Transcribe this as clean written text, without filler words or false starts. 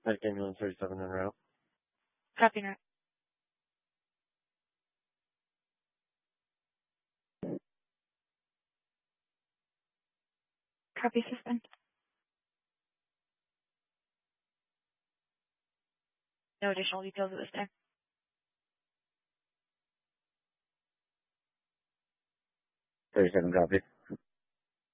Medic ambulance 37 en route. Copy, route. Copy, suspend. No additional details at this time. 37 copy.